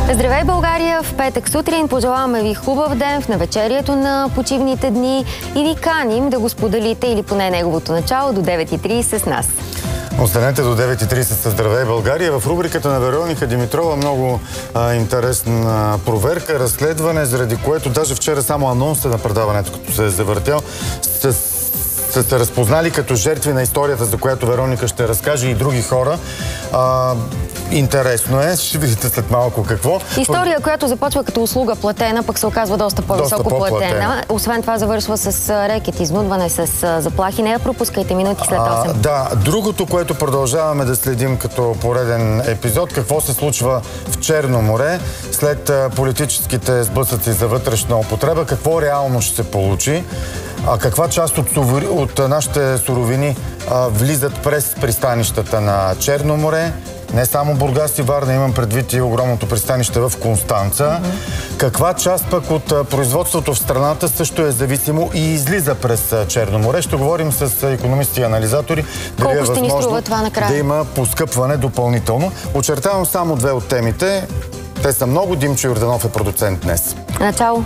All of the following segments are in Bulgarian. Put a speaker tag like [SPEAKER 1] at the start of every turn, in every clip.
[SPEAKER 1] Здравей, България! В петък сутрин пожелаваме ви хубав ден в навечерието на почивните дни и ви каним да го споделите или поне неговото начало до 9:30 с нас.
[SPEAKER 2] Останете до 9:30 с Здравей, България. В рубриката на Вероника Димитрова много интересна проверка, разследване, заради което даже вчера само анонса на предаването, като се е завъртял, са се разпознали като жертви на историята, за която Вероника ще разкаже и други хора. Интересно е, ще видите след малко какво.
[SPEAKER 1] История, която започва като услуга платена, пък се оказва доста по-високо платена. Освен това завършва с рекет, изнудване, с заплахи. Не я пропускайте минути след 8.
[SPEAKER 2] Да, другото, което продължаваме да следим като пореден епизод, какво се случва в Черно море след политическите сблъсъци за вътрешна употреба, какво реално ще се получи, каква част от нашите суровини влизат през пристанищата на Черно море. Не само Бургас и Варна, имам предвид и огромното пристанище в Констанца. Каква част пък от производството в страната също е зависимо и излиза през Черно море. Ще говорим с икономисти и анализатори.
[SPEAKER 1] Колко ще ни струва това накрая?
[SPEAKER 2] Да има поскъпване допълнително. Очертавам само две от темите. Те са много. Димчо Йорданов е продуцент днес.
[SPEAKER 1] Начало.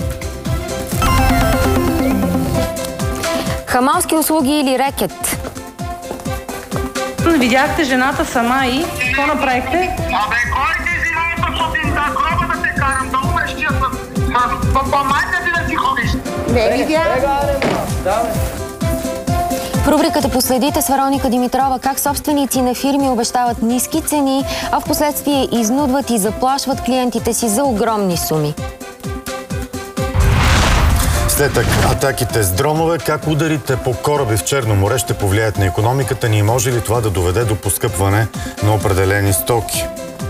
[SPEAKER 1] Хамалски услуги или рекет?
[SPEAKER 3] Видяхте жената сама и какво направихте?
[SPEAKER 4] Абе, кой ти жената сутринта? Гроба да те карам, да умреш тия с майка ти да си ходиш.
[SPEAKER 3] Не видях.
[SPEAKER 1] В рубриката последите с Вероника Димитрова как собственици на фирми обещават ниски цени, а в последствие изнудват и заплашват клиентите си за огромни суми.
[SPEAKER 2] След атаките с дронове, как ударите по кораби в Черно море ще повлияят на икономиката ни и може ли това да доведе до поскъпване на определени стоки?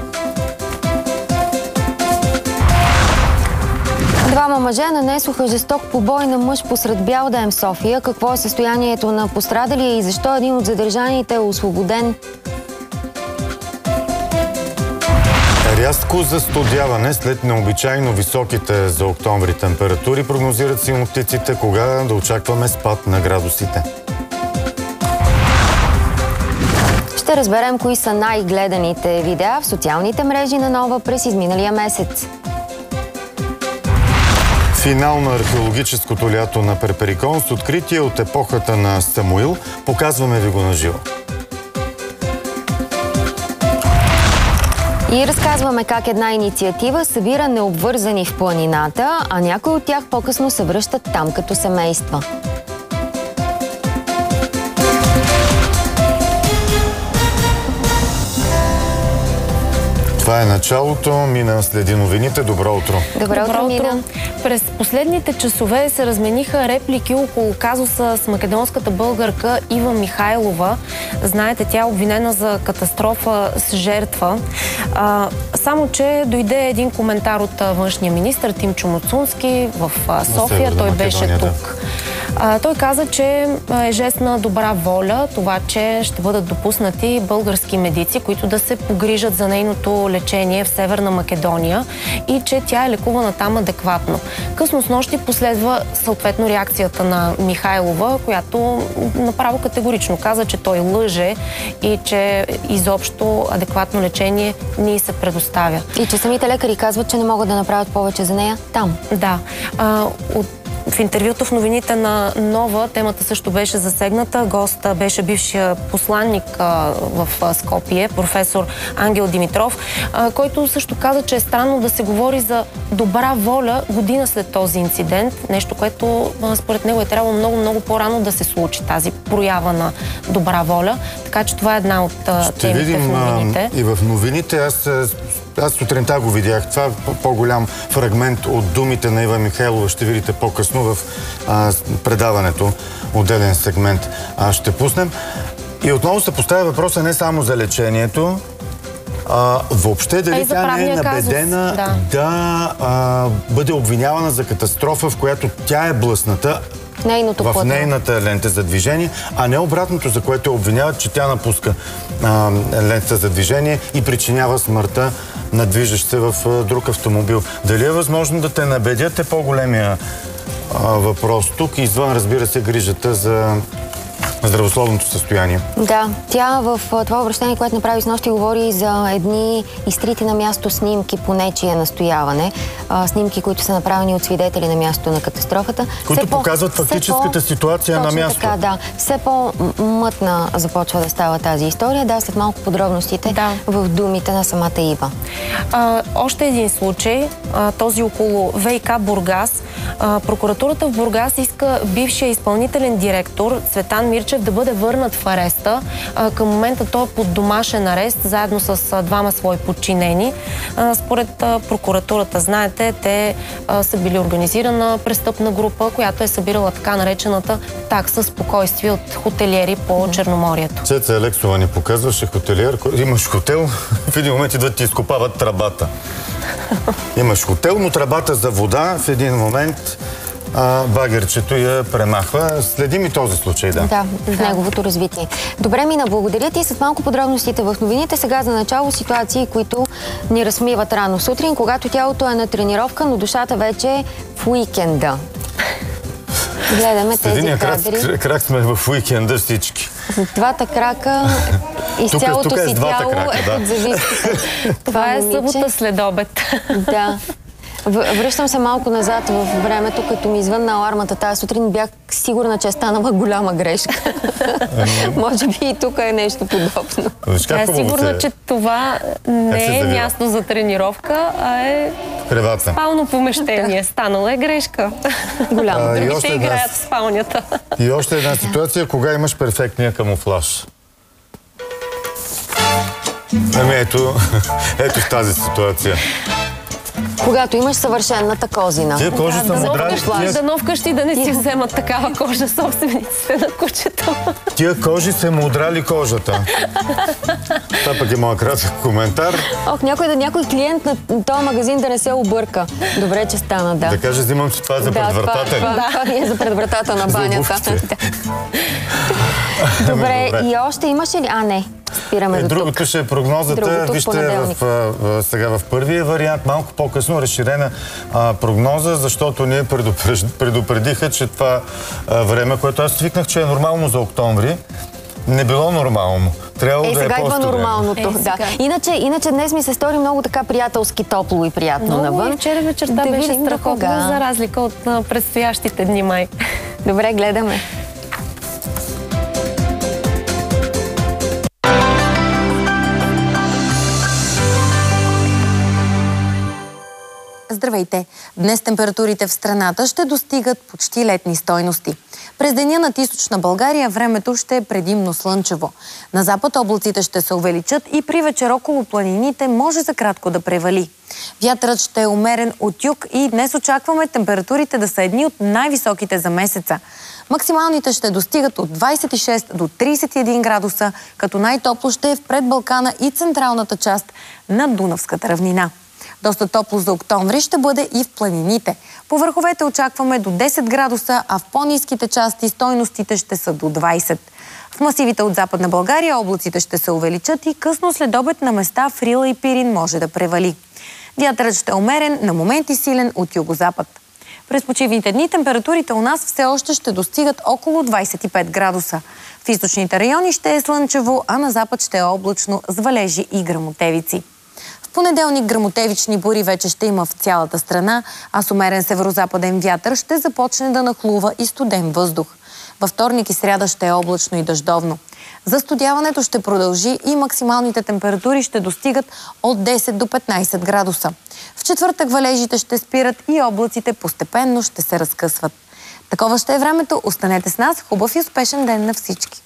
[SPEAKER 1] Двама мъже нанесоха жесток побой на мъж посред бял ден в София. Какво е състоянието на пострадалия и защо един от задържаните е освободен?
[SPEAKER 2] Рязко застудяване след необичайно високите за октомври температури прогнозират синоптиците, кога да очакваме спад на градусите.
[SPEAKER 1] Ще разберем кои са най-гледаните видеа в социалните мрежи на Нова през изминалия месец.
[SPEAKER 2] Финал на археологическото лято на Перперикон с откритие от епохата на Самуил. Показваме ви го на живо.
[SPEAKER 1] И разказваме как една инициатива събира необвързани в планината, а някои от тях по-късно се връщат там като семейства.
[SPEAKER 2] Това е началото. Мина следи новините. Добро утро.
[SPEAKER 1] Добро утро, Мина.
[SPEAKER 3] През последните часове се размениха реплики около казуса с македонската българка Ива Михайлова. Знаете, тя е обвинена за катастрофа с жертва. Само че дойде един коментар от външния министър Тимчо Мацунски в София. Той беше тук. Той каза, че е жест на добра воля това, че ще бъдат допуснати български медици, които да се погрижат за нейното лечение в Северна Македония и че тя е лекувана там адекватно. Късно снощи последва съответно реакцията на Михайлова, която направо категорично каза, че той лъже и че изобщо адекватно лечение не се предоставя.
[SPEAKER 1] И че самите лекари казват, че не могат да направят повече за нея там.
[SPEAKER 3] Да. В интервюто в новините на Нова темата също беше засегната. Гост беше бившия посланник в Скопие, професор Ангел Димитров, който също каза, че е странно да се говори за добра воля година след този инцидент. Нещо, което според него е трябвало много по-рано да се случи, тази проява на добра воля. Така че това е една от темите в новините.
[SPEAKER 2] И в новините аз сутринта го видях. Това е по-голям фрагмент от думите на Ива Михайлова. Ще видите по-късно в предаването. Отделен сегмент ще пуснем. И отново се поставя въпроса не само за лечението, въобще дали тя не е набедена да бъде обвинявана за катастрофа, в която тя е блъсната в нейната лента за движение, а не обратното, за което обвиняват, че тя напуска лента за движение и причинява смъртта на движещ се в друг автомобил. Дали е възможно да те набедят е по-големия въпрос тук, извън, разбира се, грижата за здравословното състояние.
[SPEAKER 1] Да, тя в това обращение, което направи с нощи, говори за едни изтрити на място снимки по нечие настояване. Снимки, които са направени от свидетели на място на катастрофата.
[SPEAKER 2] Които показват фактическата ситуация на място.
[SPEAKER 1] Така, да. Все по-мътна започва да става тази история. Да, след малко подробностите в думите на самата Ива.
[SPEAKER 3] Още един случай, този около ВиК Бургас. Прокуратурата в Бургас иска бившия изпълнителен директор Цветан Мирчев да бъде върнат в ареста. Към момента той е под домашен арест, заедно с двама свои подчинени. Според прокуратурата, знаете, те са били организирана престъпна група, която е събирала така наречената такса спокойствие от хотелиери по Черноморието.
[SPEAKER 2] Цеца Алексова ни показваше хотелиер. Имаш хотел, в един момент идват и изкопават тръбата. Имаш хотел, но тръбата за вода в един момент багерчето я премахва. Следим и този случай, да.
[SPEAKER 1] Да, в неговото развитие. Добре, Мина, благодаря ти. С малко подробностите в новините. Сега за начало ситуации, които ни разсмиват рано сутрин, когато тялото е на тренировка, но душата вече е в уикенда. Гледаме тези кадри.
[SPEAKER 2] Крак сме в уикенда всички.
[SPEAKER 1] Двата крака и с цялото си тяло е под завивката.
[SPEAKER 3] Това е събота след обед.
[SPEAKER 1] Да. Връщам се малко назад в времето, като ми извънна алармата тази сутрин, бях сигурна, че е станала голяма грешка. Може би и тук е нещо подобно.
[SPEAKER 3] Тя е сигурна, че това не е място за тренировка, а е спално помещение. Станала е грешка. Голяма. Другите играят в спалнята.
[SPEAKER 2] И още една ситуация, кога имаш перфектния камуфлаж. Ето в тази ситуация.
[SPEAKER 1] Когато имаш съвършенната козина.
[SPEAKER 2] Тия кожи са мудрали.
[SPEAKER 3] Дано вкъщи да не си вземат такава кожа собствениците на кучето.
[SPEAKER 2] Тия кожи са мудрали кожата. Това пък е моят кратък коментар.
[SPEAKER 1] Ох, някой клиент на този магазин да не се обърка. Добре, че стана, да.
[SPEAKER 2] Да кажа, взимам си това за пред вратата.
[SPEAKER 1] Това ви е за пред вратата на банята. Добре, и още имаше ли? Не. Спираме до тук.
[SPEAKER 2] Другото ще е прогнозата. Вижте, сега в първия вариант, малко по-късно разширена прогноза, защото ние предупредиха, че това време, което аз свикнах, че е нормално за октомври, не било нормално. Трябвало да е
[SPEAKER 1] сега идва нормалното.
[SPEAKER 3] Да.
[SPEAKER 1] Иначе днес ми се стори много така приятелски топло и приятно навън.
[SPEAKER 3] И вчера вечерта беше страхотно, за разлика от предстоящите дни май.
[SPEAKER 1] Добре, гледаме.
[SPEAKER 5] Здравейте! Днес температурите в страната ще достигат почти летни стойности. През деня над източна България времето ще е предимно слънчево. На запад облаците ще се увеличат и при вечер около планините може за кратко да превали. Вятърът ще е умерен от юг и днес очакваме температурите да са едни от най-високите за месеца. Максималните ще достигат от 26 до 31 градуса, като най-топло ще е в предбалкана и централната част на Дунавската равнина. Доста топло за октомври ще бъде и в планините. По върховете очакваме до 10 градуса, а в по-ниските части стойностите ще са до 20. В масивите от Западна България облаците ще се увеличат и късно след обед на места в Рила и Пирин може да превали. Вятърът ще е умерен, на моменти силен от югозапад. През почивните дни температурите у нас все още ще достигат около 25 градуса. В източните райони ще е слънчево, а на запад ще е облачно с валежи и гръмотевици. В понеделник гръмотевични бури вече ще има в цялата страна, а с умерен северозападен вятър ще започне да нахлува и студен въздух. Във вторник и сряда ще е облачно и дъждовно. Застудяването ще продължи и максималните температури ще достигат от 10 до 15 градуса. В четвъртък валежите ще спират и облаците постепенно ще се разкъсват. Такова ще е времето. Останете с нас. Хубав и успешен ден на всички!